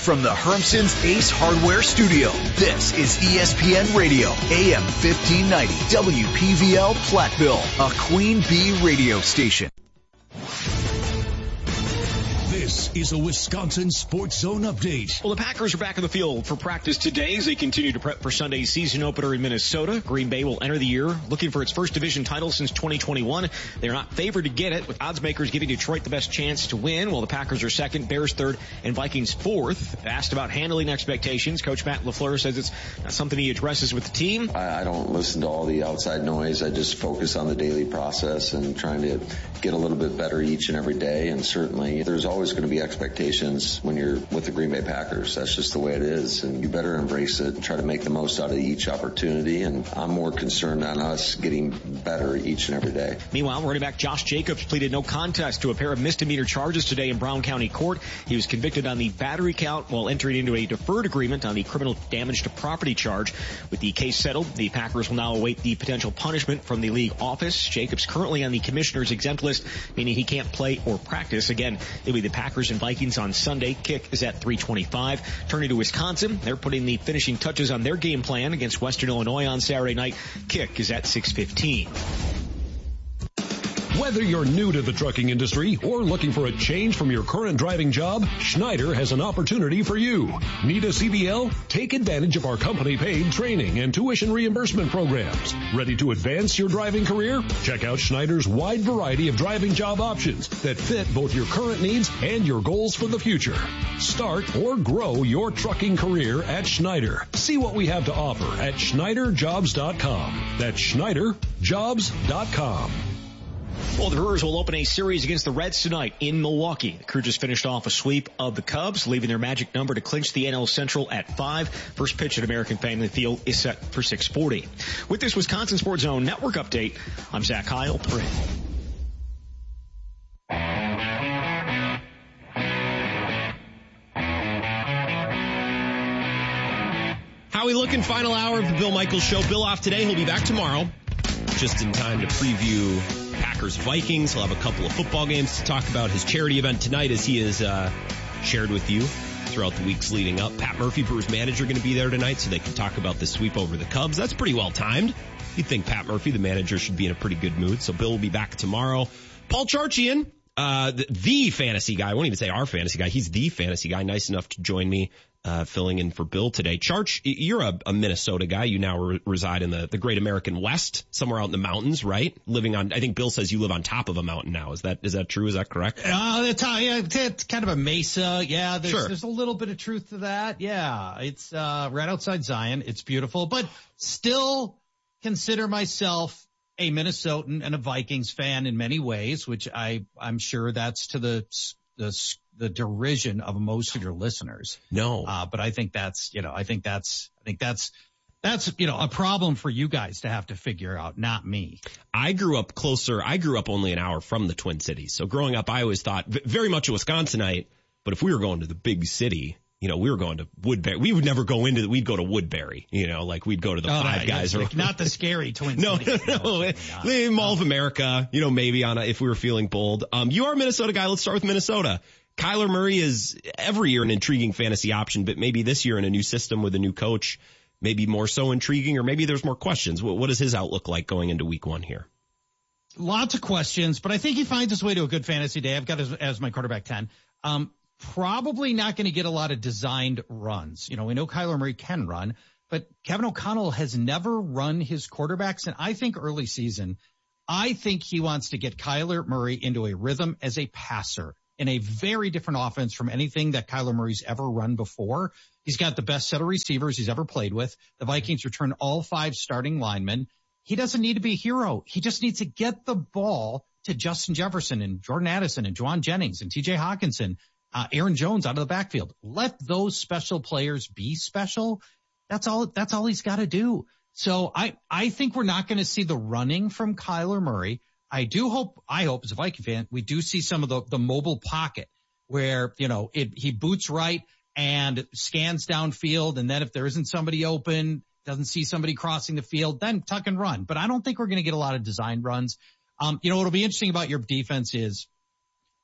from the Hermson's Ace Hardware Studio, this is ESPN Radio, AM 1590, WPVL Platteville, a Queen Bee radio station. This is a Wisconsin Sports Zone update. Well, the Packers are back in the field for practice today as they continue to prep for Sunday's season opener in Minnesota. Green Bay will enter the year looking for its first division title since 2021. They're not favored to get it, with odds makers giving Detroit the best chance to win, while the Packers are second, Bears third, and Vikings fourth. Asked about handling expectations, Coach Matt LaFleur says it's not something he addresses with the team. I don't listen to all the outside noise. I just focus on the daily process and trying to get a little bit better each and every day. And certainly there's always going to be expectations when you're with the Green Bay Packers. That's just the way it is, and you better embrace it and try to make the most out of each opportunity. And I'm more concerned on us getting better each and every day. Meanwhile, running back Josh Jacobs pleaded no contest to a pair of misdemeanor charges today in Brown County Court. He was convicted on the battery count while entering into a deferred agreement on the criminal damage to property charge. With the case settled, the Packers will now await the potential punishment from the league office. Jacobs currently on the commissioner's exempt list, meaning he can't play or practice. Again, it'll be the Packers and Vikings on Sunday. Kick is at 3:25. Turning to Wisconsin, they're putting the finishing touches on their game plan against Western Illinois on Saturday night. Kick is at 6:15. Whether you're new to the trucking industry or looking for a change from your current driving job, Schneider has an opportunity for you. Need a CDL? Take advantage of our company-paid training and tuition reimbursement programs. Ready to advance your driving career? Check out Schneider's wide variety of driving job options that fit both your current needs and your goals for the future. Start or grow your trucking career at Schneider. See what we have to offer at SchneiderJobs.com. That's SchneiderJobs.com. Well, the Brewers will open a series against the Reds tonight in Milwaukee. The Crew just finished off a sweep of the Cubs, leaving their magic number to clinch the NL Central at 5. First pitch at American Family Field is set for 6:40. With this Wisconsin Sports Zone Network update, I'm Zach Heil. How we looking? Final hour of the Bill Michaels Show. Bill off today. He'll be back tomorrow, just in time to preview Packers Vikings. He'll have a couple of football games to talk about. His charity event tonight, as he has shared with you throughout the weeks leading up. Pat Murphy, Brewers manager, going to be there tonight, so they can talk about the sweep over the Cubs. That's pretty well timed. You'd think Pat Murphy, the manager, should be in a pretty good mood. So Bill will be back tomorrow. Paul Charchian, the fantasy guy. I won't even say our fantasy guy. He's the fantasy guy. Nice enough to join me, filling in for Bill today. Charch, you're a Minnesota guy. You now reside in the great American West, somewhere out in the mountains, right? Living on, I think Bill says you live on top of a mountain now. Is that true? Is that correct? It's kind of a mesa. Yeah, Sure. There's a little bit of truth to that. Yeah, it's right outside Zion. It's beautiful, but still consider myself a Minnesotan and a Vikings fan in many ways, which I'm sure that's to the derision of most of your listeners. No. But I think that's a problem for you guys to have to figure out, not me. I grew up closer. I grew up only an hour from the Twin Cities. So growing up, I always thought very much a Wisconsinite, but if we were going to the big city, we were going to Woodbury. We would never go we'd go to Woodbury, like we'd go to the Five Guys. Or not the scary Twin No, Cities. no. Mall of America, maybe if we were feeling bold. You are a Minnesota guy. Let's start with Minnesota. Kyler Murray is every year an intriguing fantasy option, but maybe this year in a new system with a new coach, maybe more so intriguing, or maybe there's more questions. What is his outlook like going into week 1 here? Lots of questions, but I think he finds his way to a good fantasy day. I've got as my quarterback 10. Probably not going to get a lot of designed runs. We know Kyler Murray can run, but Kevin O'Connell has never run his quarterbacks. And I think early season, I think he wants to get Kyler Murray into a rhythm as a passer in a very different offense from anything that Kyler Murray's ever run before. He's got the best set of receivers he's ever played with. The Vikings return all 5 starting linemen. He doesn't need to be a hero. He just needs to get the ball to Justin Jefferson and Jordan Addison and Juwan Jennings and TJ Hawkinson, Aaron Jones out of the backfield. Let those special players be special. That's all he's got to do. So I think we're not going to see the running from Kyler Murray. I hope as a Viking fan, we do see some of the mobile pocket where, he boots right and scans downfield. And then if there isn't somebody open, doesn't see somebody crossing the field, then tuck and run. But I don't think we're going to get a lot of designed runs. What'll be interesting about your defense is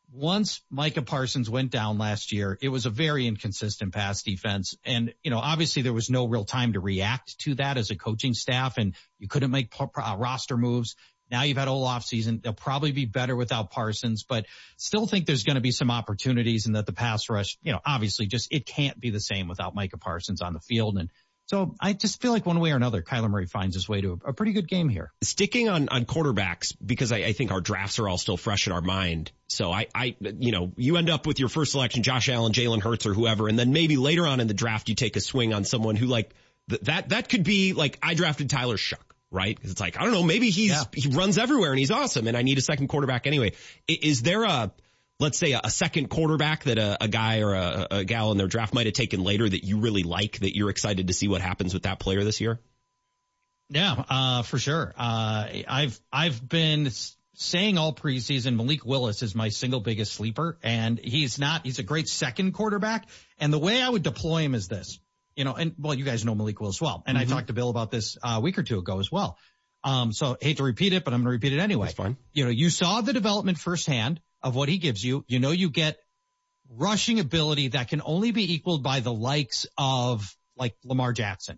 once Micah Parsons went down last year, it was a very inconsistent pass defense. And, obviously there was no real time to react to that as a coaching staff, and you couldn't make roster moves. Now you've had a whole offseason. They'll probably be better without Parsons, but still think there's going to be some opportunities, and that the pass rush, obviously it can't be the same without Micah Parsons on the field. And so I just feel like one way or another, Kyler Murray finds his way to a pretty good game here. Sticking on quarterbacks, because I think our drafts are all still fresh in our mind. So you end up with your first selection, Josh Allen, Jalen Hurts, or whoever, and then maybe later on in the draft you take a swing on someone who that could be like I drafted Tyler Shuck, right? Because it's like, I don't know, maybe he runs everywhere and he's awesome, and I need a second quarterback anyway. Is there let's say a second quarterback that a guy or a gal in their draft might have taken later that you really like, that you're excited to see what happens with that player this year? Yeah, for sure. I've been saying all preseason Malik Willis is my single biggest sleeper, and he's a great second quarterback. And the way I would deploy him is this, you guys know Malik Willis well. And I talked to Bill about this a week or two ago as well. So hate to repeat it, but I'm going to repeat it anyway. That's fine. You saw the development firsthand of what he gives you. You get rushing ability that can only be equaled by the likes of like Lamar Jackson.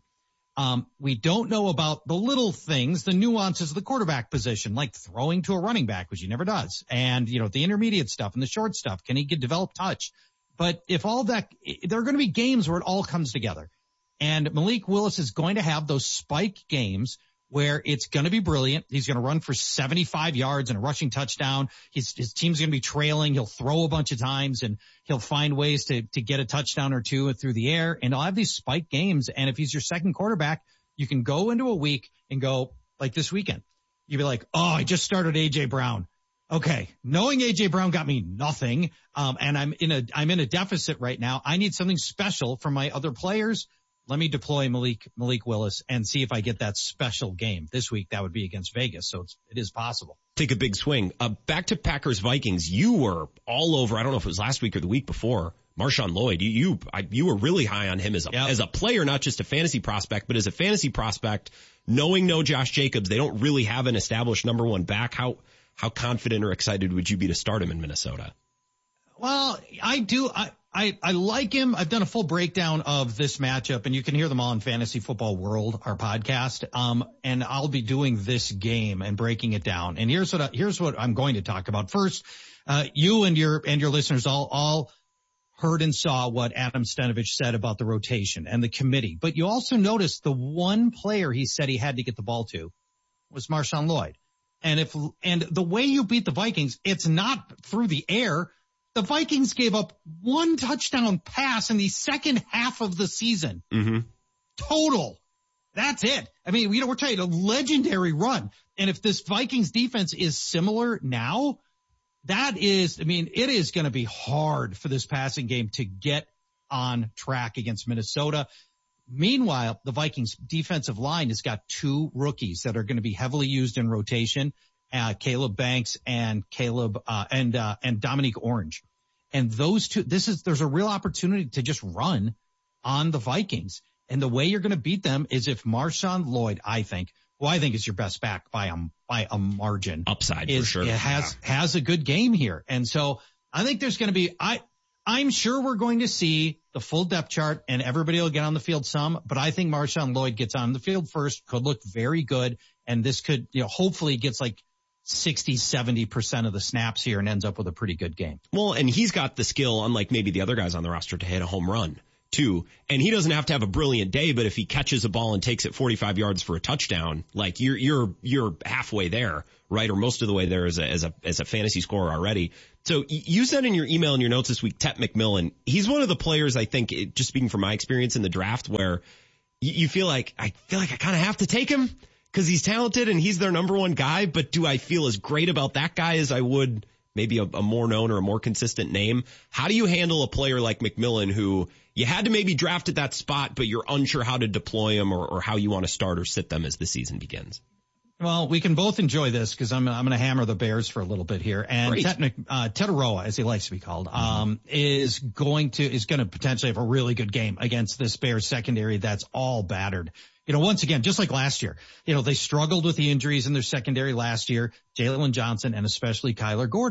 We don't know about the little things, the nuances of the quarterback position, like throwing to a running back, which he never does. And, the intermediate stuff and the short stuff. Can he develop touch? But if all that, there are going to be games where it all comes together. And Malik Willis is going to have those spike games where it's going to be brilliant. He's going to run for 75 yards and a rushing touchdown. His team's going to be trailing. He'll throw a bunch of times, and he'll find ways to get a touchdown or two through the air. And he'll have these spike games. And if he's your second quarterback, you can go into a week and go like this weekend. You'd be like, oh, I just started A.J. Brown. Okay. Knowing A.J. Brown got me nothing. And I'm in a deficit right now. I need something special from my other players. Let me deploy Malik Willis and see if I get that special game this week. That would be against Vegas. So it is possible. Take a big swing. Back to Packers Vikings. You were all over. I don't know if it was last week or the week before. Marshawn Lloyd. You were really high on him as a player, not just a fantasy prospect, but as a fantasy prospect, knowing no Josh Jacobs, they don't really have an established number one back. How confident or excited would you be to start him in Minnesota? Well, I do. I like him. I've done a full breakdown of this matchup, and you can hear them all in Fantasy Football World, our podcast. And I'll be doing this game and breaking it down. And here's what I'm going to talk about. First, you and your listeners all heard and saw what Adam Stenavich said about the rotation and the committee. But you also noticed the one player he said he had to get the ball to was Marshawn Lloyd. And the way you beat the Vikings, it's not through the air. The Vikings gave up one touchdown pass in the second half of the season. Mm-hmm. Total. That's it. I mean, we're talking a legendary run. And if this Vikings defense is similar now, it is going to be hard for this passing game to get on track against Minnesota. Meanwhile, the Vikings defensive line has got two rookies that are going to be heavily used in rotation. Caleb Banks and and Dominique Orange. And those two, there's a real opportunity to just run on the Vikings. And the way you're going to beat them is if Marshawn Lloyd, I think is your best back by a margin. Upside for sure. Has a good game here. And so I think there's going to be, I'm sure we're going to see the full depth chart and everybody will get on the field some, but I think Marshawn Lloyd gets on the field first, could look very good. And this could, hopefully gets like 60-70% of the snaps here and ends up with a pretty good game. Well, and he's got the skill, unlike maybe the other guys on the roster, to hit a home run too. And he doesn't have to have a brilliant day, but if he catches a ball and takes it 45 yards for a touchdown, like you're halfway there, right? Or most of the way there as a fantasy scorer already. So you said in your email and your notes this week, Tet McMillan, he's one of the players, I think, just speaking from my experience in the draft, where you feel like I kind of have to take him because he's talented and he's their number one guy. But do I feel as great about that guy as I would maybe a more known or a more consistent name? How do you handle a player like McMillan who you had to maybe draft at that spot, but you're unsure how to deploy them or how you want to start or sit them as the season begins? Well, we can both enjoy this because I'm going to hammer the Bears for a little bit here. And Tetaroa, as he likes to be called, is going to potentially have a really good game against this Bears secondary that's all battered. Once again, just like last year, they struggled with the injuries in their secondary last year, Jalen Johnson and especially Kyler Gordon.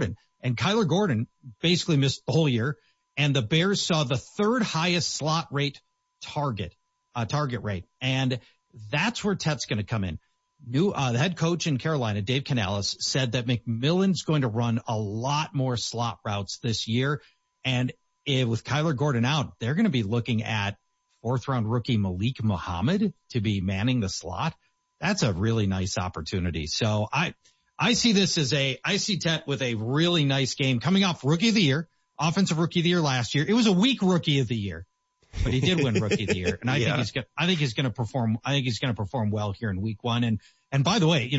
And Kyler Gordon basically missed the whole year. And the Bears saw the third highest slot rate target rate. And that's where Tet's going to come in. The head coach in Carolina, Dave Canales, said that McMillan's going to run a lot more slot routes this year. And with Kyler Gordon out, they're going to be looking at 4th round rookie Malik Muhammad to be manning the slot. That's a really nice opportunity. So I see this as I see Tet with a really nice game coming off Rookie of the Year, Offensive Rookie of the Year last year. It was a weak Rookie of the Year, but he did win Rookie of the Year. And I think he's going to perform well here in week 1. And by the way,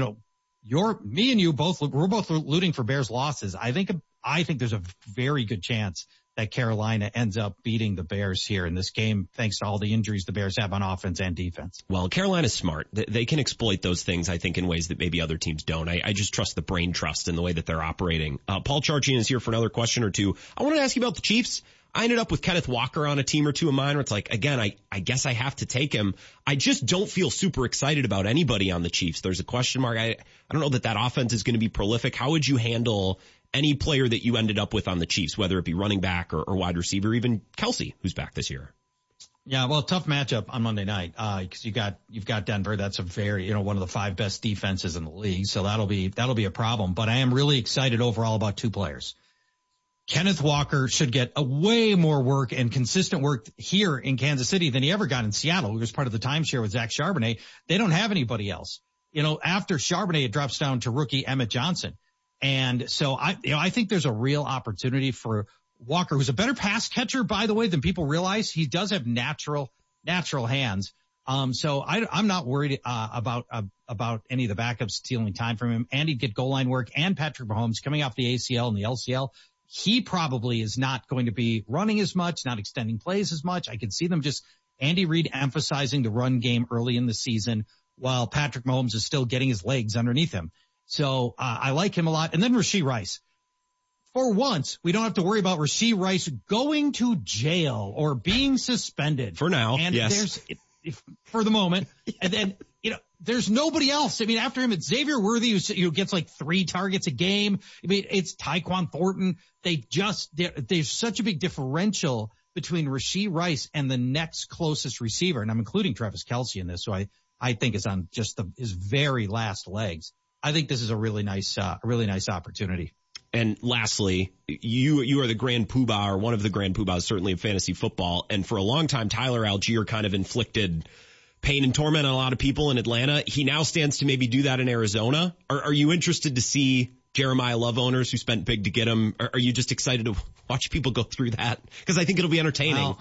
me and you we're both rooting for Bears losses. I think there's a very good chance that Carolina ends up beating the Bears here in this game, thanks to all the injuries the Bears have on offense and defense. Well, Carolina's smart. They can exploit those things, I think, in ways that maybe other teams don't. I just trust the brain trust in the way that they're operating. Paul Charchian is here for another question or two. I wanted to ask you about the Chiefs. I ended up with Kenneth Walker on a team or two of mine where it's like, again, I guess I have to take him. I just don't feel super excited about anybody on the Chiefs. There's a question mark. I don't know that offense is going to be prolific. How would you handle any player that you ended up with on the Chiefs, whether it be running back or wide receiver, even Kelsey, who's back this year? Yeah, well, tough matchup on Monday night, because you've got Denver. That's a very, one of the 5 best defenses in the league. So that'll be a problem. But I am really excited overall about 2 players. Kenneth Walker should get a way more work and consistent work here in Kansas City than he ever got in Seattle. He was part of the timeshare with Zach Charbonnet. They don't have anybody else. After Charbonnet, it drops down to rookie Emmett Johnson. And so I think there's a real opportunity for Walker, who's a better pass catcher, by the way, than people realize. He does have natural hands. So I'm not worried about any of the backups stealing time from him. And he'd get goal line work, and Patrick Mahomes coming off the ACL and the LCL. He probably is not going to be running as much, not extending plays as much. I could see them just Andy Reid emphasizing the run game early in the season while Patrick Mahomes is still getting his legs underneath him. So I like him a lot. And then Rashee Rice. For once, we don't have to worry about Rashee Rice going to jail or being suspended. For now, and yes. For the moment. And then, there's nobody else. I mean, after him, it's Xavier Worthy, who gets like 3 targets a game. I mean, it's Tyquan Thornton. There's such a big differential between Rashee Rice and the next closest receiver. And I'm including Travis Kelce in this, so I think is on just his very last legs. I think this is a really nice opportunity. And lastly, you are the grand poobah, or one of the grand poobahs, certainly in fantasy football. And for a long time, Tyler Algier kind of inflicted pain and torment on a lot of people in Atlanta. He now stands to maybe do that in Arizona. Are you interested to see Jeremiah Love owners who spent big to get him? Are you just excited to watch people go through that? Because I think it'll be entertaining. Well,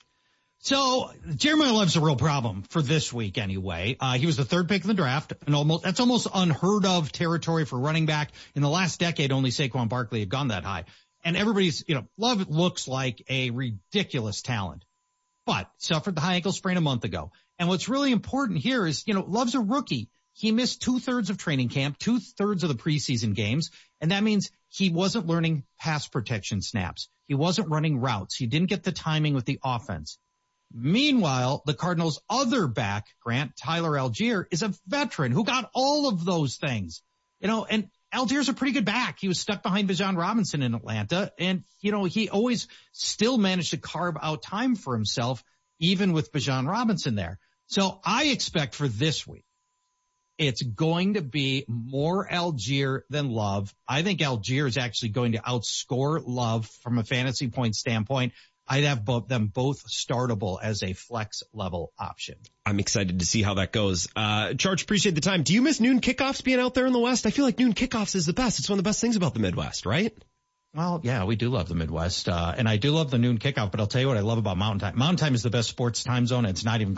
so Jeremiah Love's a real problem for this week anyway. He was the 3rd pick in the draft, and that's almost unheard of territory for running back. In the last decade, only Saquon Barkley had gone that high. And everybody's, Love looks like a ridiculous talent, but suffered the high ankle sprain a month ago. And what's really important here is, Love's a rookie. He missed 2/3 of training camp, 2/3 of the preseason games. And that means he wasn't learning pass protection snaps. He wasn't running routes. He didn't get the timing with the offense. Meanwhile, the Cardinals' other back, Grant, Tyler Algier, is a veteran who got all of those things. And Algier's a pretty good back. He was stuck behind Bijan Robinson in Atlanta. And, he always still managed to carve out time for himself, even with Bijan Robinson there. So I expect for this week, it's going to be more Algier than Love. I think Algier is actually going to outscore Love from a fantasy point standpoint. I'd have them both startable as a flex level option. I'm excited to see how that goes. Charge, appreciate the time. Do you miss noon kickoffs being out there in the West? I feel like noon kickoffs is the best. It's one of the best things about the Midwest, right? Well, yeah, we do love the Midwest. And I do love the noon kickoff, but I'll tell you what I love about Mountain Time. Mountain Time is the best sports time zone. It's not even close.